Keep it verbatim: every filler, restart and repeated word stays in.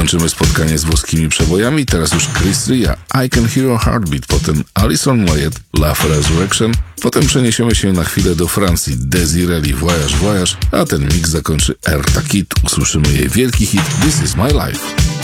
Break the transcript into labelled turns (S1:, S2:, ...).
S1: Kończymy spotkanie z włoskimi przebojami. Teraz już Chris Ria, I Can Hear Your Heartbeat, potem Alison Moyet, Love Resurrection. Potem przeniesiemy się na chwilę do Francji, Desiree, Voyage Voyage, a ten mix zakończy Erta Kitt. Usłyszymy jej wielki hit This Is My Life.